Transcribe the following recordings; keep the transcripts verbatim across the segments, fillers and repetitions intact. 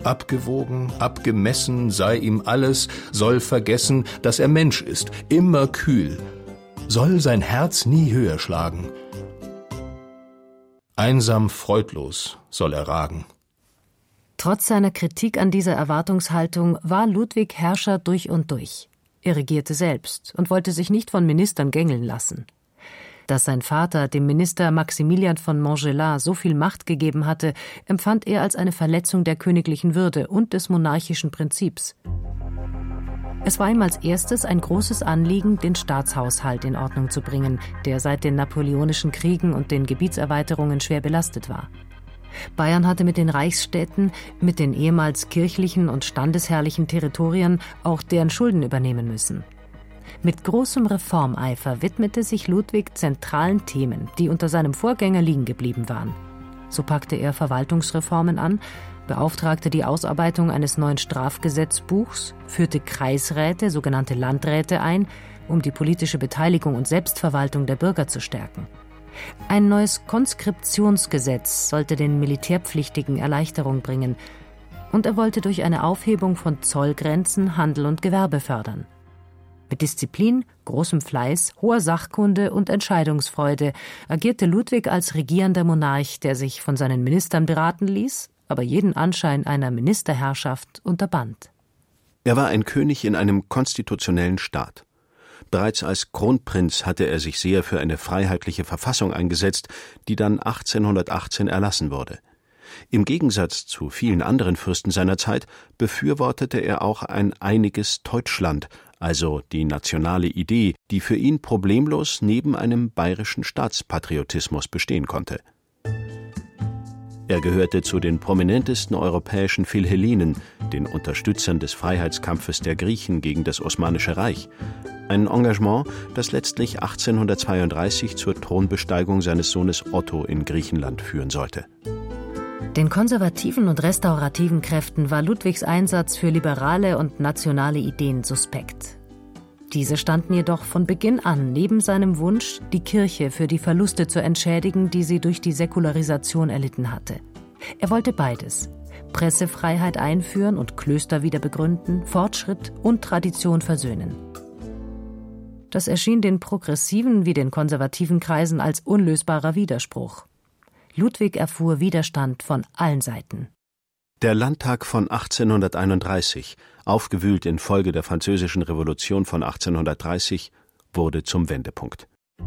Abgewogen, abgemessen sei ihm alles, soll vergessen, dass er Mensch ist, immer kühl, soll sein Herz nie höher schlagen. Einsam freudlos soll er ragen. Trotz seiner Kritik an dieser Erwartungshaltung war Ludwig Herrscher durch und durch. Er regierte selbst und wollte sich nicht von Ministern gängeln lassen. Dass sein Vater dem Minister Maximilian von Montgelas so viel Macht gegeben hatte, empfand er als eine Verletzung der königlichen Würde und des monarchischen Prinzips. Es war ihm als erstes ein großes Anliegen, den Staatshaushalt in Ordnung zu bringen, der seit den napoleonischen Kriegen und den Gebietserweiterungen schwer belastet war. Bayern hatte mit den Reichsstädten, mit den ehemals kirchlichen und standesherrlichen Territorien auch deren Schulden übernehmen müssen. Mit großem Reformeifer widmete sich Ludwig zentralen Themen, die unter seinem Vorgänger liegen geblieben waren. So packte er Verwaltungsreformen an, beauftragte die Ausarbeitung eines neuen Strafgesetzbuchs, führte Kreisräte, sogenannte Landräte ein, um die politische Beteiligung und Selbstverwaltung der Bürger zu stärken. Ein neues Konskriptionsgesetz sollte den Militärpflichtigen Erleichterung bringen, und er wollte durch eine Aufhebung von Zollgrenzen Handel und Gewerbe fördern. Mit Disziplin, großem Fleiß, hoher Sachkunde und Entscheidungsfreude agierte Ludwig als regierender Monarch, der sich von seinen Ministern beraten ließ, aber jeden Anschein einer Ministerherrschaft unterband. Er war ein König in einem konstitutionellen Staat. Bereits als Kronprinz hatte er sich sehr für eine freiheitliche Verfassung eingesetzt, die dann achtzehnhundertachtzehn erlassen wurde. Im Gegensatz zu vielen anderen Fürsten seiner Zeit befürwortete er auch ein einiges Deutschland, also die nationale Idee, die für ihn problemlos neben einem bayerischen Staatspatriotismus bestehen konnte. Er gehörte zu den prominentesten europäischen Philhellenen, den Unterstützern des Freiheitskampfes der Griechen gegen das Osmanische Reich. Ein Engagement, das letztlich achtzehnhundertzweiunddreißig zur Thronbesteigung seines Sohnes Otto in Griechenland führen sollte. Den konservativen und restaurativen Kräften war Ludwigs Einsatz für liberale und nationale Ideen suspekt. Diese standen jedoch von Beginn an neben seinem Wunsch, die Kirche für die Verluste zu entschädigen, die sie durch die Säkularisation erlitten hatte. Er wollte beides: Pressefreiheit einführen und Klöster wieder begründen, Fortschritt und Tradition versöhnen. Das erschien den progressiven wie den konservativen Kreisen als unlösbarer Widerspruch. Ludwig erfuhr Widerstand von allen Seiten. Der Landtag von achtzehnhunderteinunddreißig, aufgewühlt infolge der Französischen Revolution von achtzehnhundertdreißig, wurde zum Wendepunkt.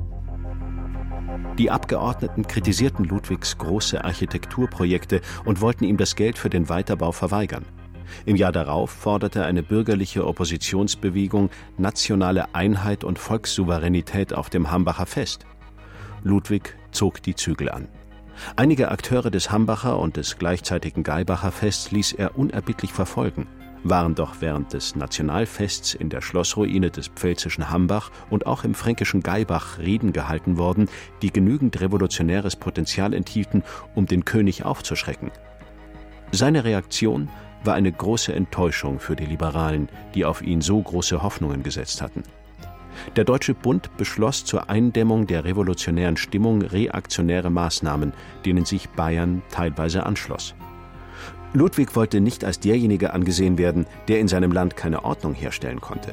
Die Abgeordneten kritisierten Ludwigs große Architekturprojekte und wollten ihm das Geld für den Weiterbau verweigern. Im Jahr darauf forderte eine bürgerliche Oppositionsbewegung nationale Einheit und Volkssouveränität auf dem Hambacher Fest. Ludwig zog die Zügel an. Einige Akteure des Hambacher und des gleichzeitigen Gaibacher Fests ließ er unerbittlich verfolgen, waren doch während des Nationalfests in der Schlossruine des pfälzischen Hambach und auch im fränkischen Gaibach Reden gehalten worden, die genügend revolutionäres Potenzial enthielten, um den König aufzuschrecken. Seine Reaktion war eine große Enttäuschung für die Liberalen, die auf ihn so große Hoffnungen gesetzt hatten. Der Deutsche Bund beschloss zur Eindämmung der revolutionären Stimmung reaktionäre Maßnahmen, denen sich Bayern teilweise anschloss. Ludwig wollte nicht als derjenige angesehen werden, der in seinem Land keine Ordnung herstellen konnte.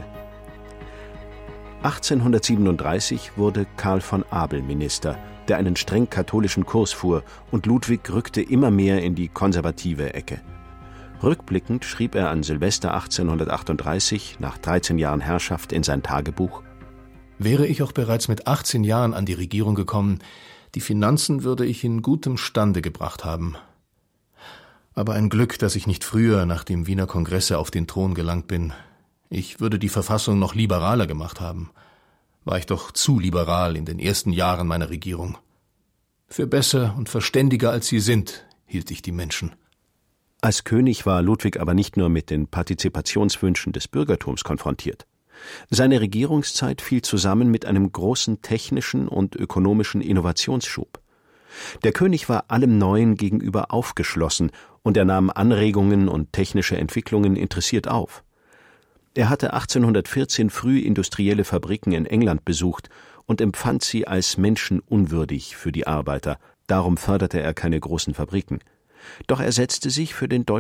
achtzehnhundertsiebenunddreißig wurde Karl von Abel Minister, der einen streng katholischen Kurs fuhr, und Ludwig rückte immer mehr in die konservative Ecke. Rückblickend schrieb er an Silvester achtzehnhundertachtunddreißig, nach dreizehn Jahren Herrschaft, in sein Tagebuch: Wäre ich auch bereits mit achtzehn Jahren an die Regierung gekommen, die Finanzen würde ich in gutem Stande gebracht haben. Aber ein Glück, dass ich nicht früher nach dem Wiener Kongresse auf den Thron gelangt bin. Ich würde die Verfassung noch liberaler gemacht haben. War ich doch zu liberal in den ersten Jahren meiner Regierung. Für besser und verständiger als sie sind, hielt ich die Menschen. Als König war Ludwig aber nicht nur mit den Partizipationswünschen des Bürgertums konfrontiert. Seine Regierungszeit fiel zusammen mit einem großen technischen und ökonomischen Innovationsschub. Der König war allem Neuen gegenüber aufgeschlossen und er nahm Anregungen und technische Entwicklungen interessiert auf. Er hatte achtzehnhundertvierzehn früh industrielle Fabriken in England besucht und empfand sie als menschenunwürdig für die Arbeiter. Darum förderte er keine großen Fabriken. Doch er setzte sich für den deutschen